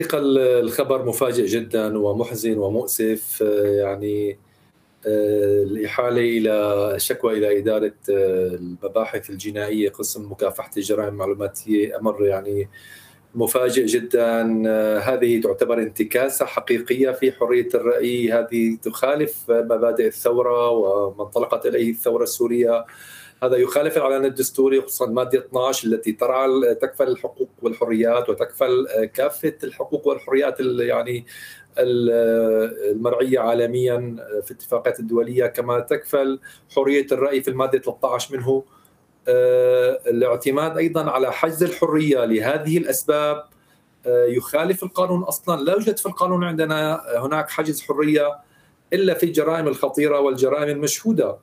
الخبر مفاجئ جدا ومحزن ومؤسف. يعني الإحالة إلى شكوى إلى إدارة المباحث الجنائية قسم مكافحة الجرائم المعلوماتية أمر يعني مفاجئ جدا. هذه تعتبر انتكاسة حقيقية في حرية الرأي، هذه تخالف مبادئ الثورة وما انطلقت إليه الثورة السورية. هذا يخالف الإعلان الدستوري، خصوصا المادة 12 التي تكفل الحقوق والحريات وتكفل كافة الحقوق والحريات يعني المرعية عالميا في الاتفاقات الدولية، كما تكفل حرية الرأي في المادة 13 منه. الاعتماد أيضا على حجز الحرية لهذه الأسباب يخالف القانون أصلا. لا يوجد في القانون عندنا هناك حجز حرية إلا في الجرائم الخطيرة والجرائم المشهودة.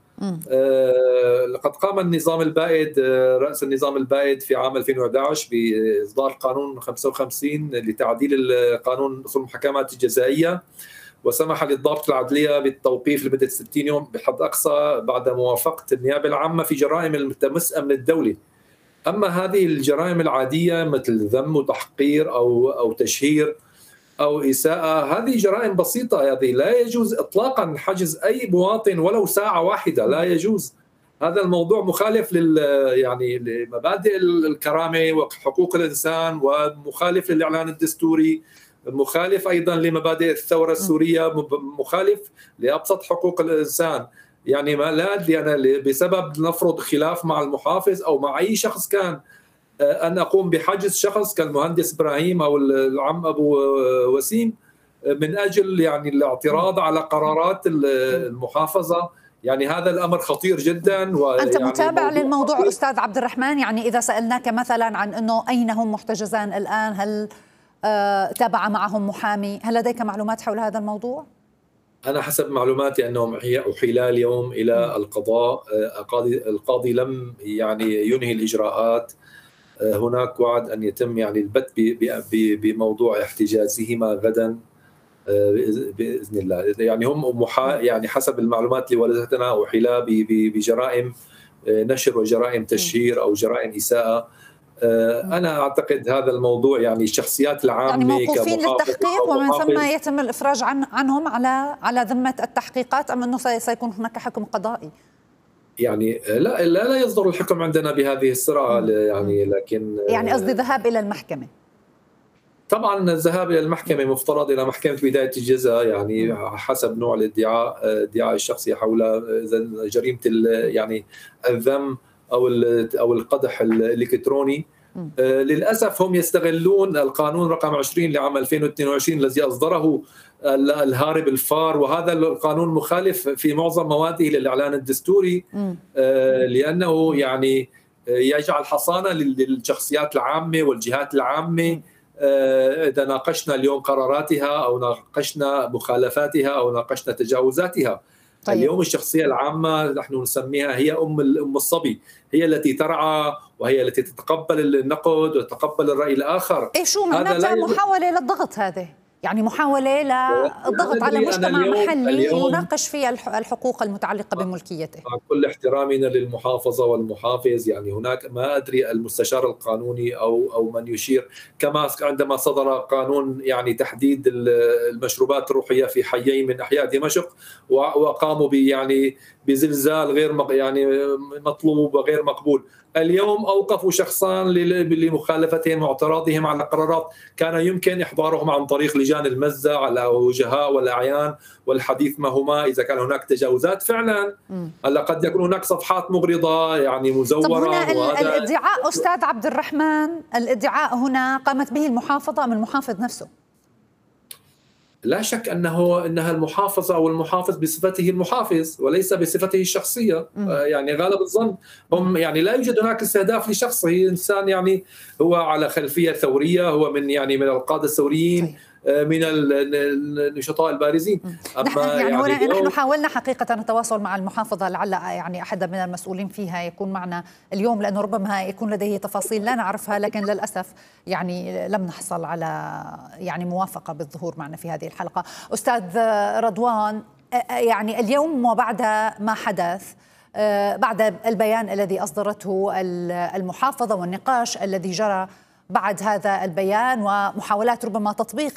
لقد قام النظام البائد، رأس النظام البائد في عام 2011 بإصدار قانون 55 لتعديل قانون أصول المحاكمات الجزائية، وسمح للضابط العدلية بالتوقيف لمدة 60 يوم بحد أقصى بعد موافقة النيابة العامة في جرائم تمس أمن الدولة. أما هذه الجرائم العادية مثل ذم وتحقير أو تشهير أو إساءة، هذه جرائم بسيطة. هذه لا يجوز إطلاقا حجز أي مواطن ولو ساعة واحدة، لا يجوز. هذا الموضوع مخالف يعني لمبادئ الكرامة وحقوق الإنسان، ومخالف للإعلان الدستوري، مخالف أيضا لمبادئ الثورة السورية، مخالف لأبسط حقوق الإنسان. يعني ما لا أدري أنا بسبب نفرض خلاف مع المحافظ أو مع أي شخص كان أن أقوم بحجز شخص كالمهندس إبراهيم أو العم أبو وسيم من أجل يعني الاعتراض على قرارات المحافظة. يعني هذا الأمر خطير جدا. أنت متابع للموضوع أستاذ عبد الرحمن؟ يعني إذا سألناك مثلا عن أنه أين هم محتجزان الآن، هل تابع معهم محامي؟ هل لديك معلومات حول هذا الموضوع؟ أنا حسب معلوماتي أنهم أحيلا اليوم إلى القضاء. القاضي لم يعني ينهي الإجراءات. هناك وعد أن يتم يعني البت بموضوع احتجازهما غدا بإذن الله. يعني هم يعني حسب المعلومات اللي وردتنا أحيلا بجرائم نشر وجرائم تشهير أو جرائم إساءة. أنا أعتقد هذا الموضوع يعني الشخصيات العامة يعني موقوفين للتحقيق ومن ثم يتم الإفراج عنهم على ذمة التحقيقات، أم أنه سيكون هناك حكم قضائي؟ يعني لا يصدر الحكم عندنا بهذه السرعة يعني، لكن يعني قصدي ذهاب إلى المحكمة. طبعا الذهاب إلى المحكمة مفترض إلى محكمة بداية الجزاء، يعني حسب نوع ادعاء الشخص حول جريمة يعني الذم أو القدح الإلكتروني. للأسف هم يستغلون القانون رقم 20 لعام 2022 الذي أصدره الهارب الفار، وهذا القانون مخالف في معظم مواده للإعلان الدستوري، لأنه يعني يجعل حصانة للشخصيات العامة والجهات العامة إذا ناقشنا اليوم قراراتها أو ناقشنا مخالفاتها أو ناقشنا تجاوزاتها. طيب. اليوم الشخصية العامة نحن نسميها هي أم الصبي، هي التي ترعى وهي التي تتقبل النقد وتتقبل الرأي الآخر. شو معناتها محاولة للضغط؟ هذه يعني محاولة للضغط على مجتمع محلي يناقش فيه الحقوق المتعلقة بملكيته. مع كل احترامنا للمحافظة والمحافظ، يعني هناك ما أدري المستشار القانوني أو من يشير، كما عندما صدر قانون يعني تحديد المشروبات الروحية في حيين من أحياء دمشق وقاموا يعني بزلزال غير يعني مطلوب وغير مقبول. اليوم أوقفوا شخصان لمخالفتهم واعتراضهم على قرارات كان يمكن إحضارهم عن طريق لجان المزة على وجهاء والأعيان والحديث معهما إذا كان هناك تجاوزات فعلا. هلا قد يكون هناك صفحات مغرضة يعني مزورة. طب هنا الادعاء أستاذ عبد الرحمن، الادعاء هنا قامت به المحافظة أم المحافظ نفسه؟ لا شك انها المحافظه او المحافظ بصفته المحافظ وليس بصفته الشخصيه. يعني غالب الظن هم يعني لا يوجد هناك استهداف لشخصه، انسان يعني هو على خلفيه ثوريه، هو من القاده الثوريين، من النشطاء البارزين. نحن حاولنا حقيقة التواصل مع المحافظة، لعل يعني أحد من المسؤولين فيها يكون معنا اليوم، لأنه ربما يكون لديه تفاصيل لا نعرفها، لكن للأسف يعني لم نحصل على يعني موافقة بالظهور معنا في هذه الحلقة. أستاذ رضوان، يعني اليوم وبعد ما حدث، بعد البيان الذي أصدرته المحافظة والنقاش الذي جرى بعد هذا البيان ومحاولات ربما تطبيق